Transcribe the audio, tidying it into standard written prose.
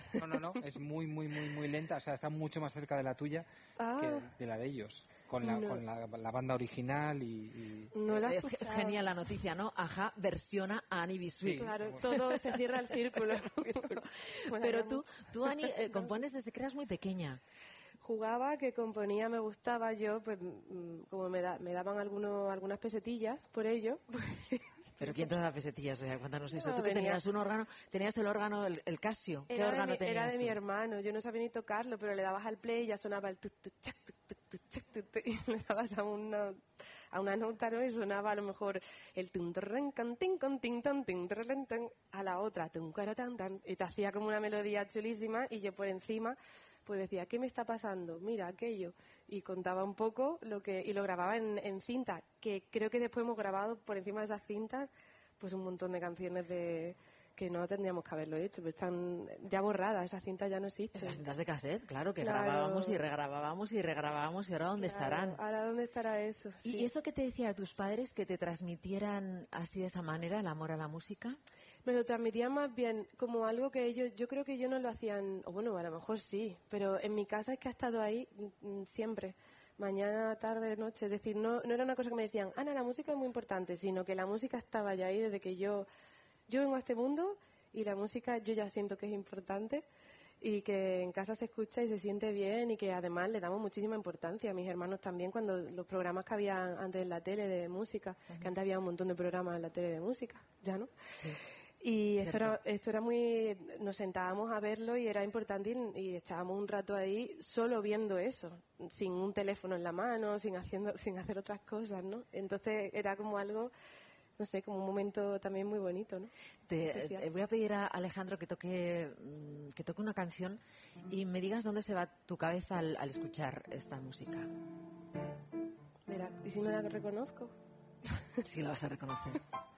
No, es muy, muy, muy, muy lenta, o sea, está mucho más cerca de la tuya que de la de ellos, con la banda original y... No la he es escuchado. genial la noticia, ¿no? Ajá, versiona a Annie B. Sweet. Sí. Claro, todo se cierra el círculo. Pero tú, Annie, compones desde que eras muy pequeña. Jugaba, que componía, me gustaba. Yo, pues, como me daban algunas pesetillas por ello. ¿Pero quién te daba pesetillas? O sea, cuéntanos eso. No, Tú que venía- tenías un órgano, tenías el órgano, el Casio. ¿Qué órgano tenías Era de tú? mi hermano. Yo no sabía ni tocarlo, pero le dabas al play y ya sonaba el tu, tu, chac, tu, tu, tu, chac, tu, tu, y le dabas a una nota, ¿no? Y sonaba a lo mejor el tum torren can tin con tin tan tin torren tan, a la otra tum cara tan tan, y te hacía como una melodía chulísima, y yo por encima pues decía, ¿qué me está pasando? Mira aquello, y contaba un poco y lo grababa en cinta, que creo que después hemos grabado por encima de esas cintas pues un montón de canciones que no tendríamos que haberlo hecho, pues están ya borradas, esas cintas ya no existen. Las cintas de cassette, claro, que Claro. grabábamos y regrabábamos y regrabábamos, y ahora ¿dónde Claro, estarán? ahora dónde estará eso. Sí. ¿Y esto que te decía a tus padres, que te transmitieran así de esa manera el amor a la música? Me lo transmitían más bien como algo que ellos, yo creo que ellos no lo hacían, o bueno, a lo mejor sí, pero en mi casa es que ha estado ahí siempre, mañana, tarde, noche, es decir, no era una cosa que me decían, Ana, la música es muy importante, sino que la música estaba ya ahí desde que yo vengo a este mundo, y la música yo ya siento que es importante, y que en casa se escucha y se siente bien, y que además le damos muchísima importancia a mis hermanos también, cuando los programas que había antes en la tele de música, que antes había un montón de programas en la tele de música, ya no. Sí. Y esto era muy... Nos sentábamos a verlo y era importante, y echábamos un rato ahí solo viendo eso, sin un teléfono en la mano, sin hacer otras cosas, ¿no? Entonces era como algo, no sé, como un momento también muy bonito, ¿no? Te voy a pedir a Alejandro que toque una canción y me digas dónde se va tu cabeza al escuchar esta música. Mira, ¿y si no la reconozco? Sí, la vas a reconocer.